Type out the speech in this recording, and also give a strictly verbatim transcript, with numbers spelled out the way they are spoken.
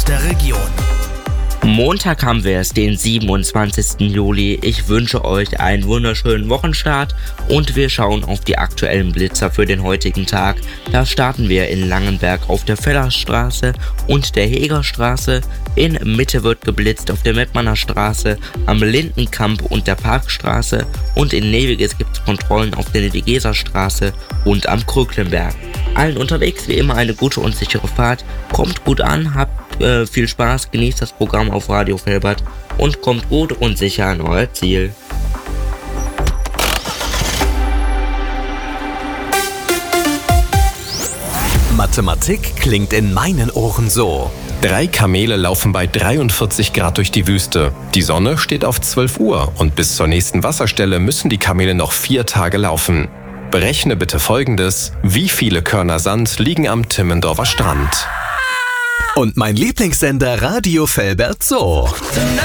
der Region. Montag haben wir es, den siebenundzwanzigsten Juli. Ich wünsche euch einen wunderschönen Wochenstart und wir schauen auf die aktuellen Blitzer für den heutigen Tag. Da starten wir in Langenberg auf der Fellerstraße und der Hegerstraße. In Mitte wird geblitzt auf der Mettmanner Straße, am Lindenkamp und der Parkstraße und in Neviges gibt es Kontrollen auf der Nevigeser Straße und am Kröklenberg. Allen unterwegs wie immer eine gute und sichere Fahrt. Kommt gut an, habt äh, viel Spaß, genießt das Programm auf Radio Velbert und kommt gut und sicher an euer Ziel. Mathematik klingt in meinen Ohren so. Drei Kamele laufen bei dreiundvierzig Grad durch die Wüste. Die Sonne steht auf zwölf Uhr und bis zur nächsten Wasserstelle müssen die Kamele noch vier Tage laufen. Berechne bitte Folgendes: Wie viele Körner Sand liegen am Timmendorfer Strand? Und mein Lieblingssender Radio Velbert so.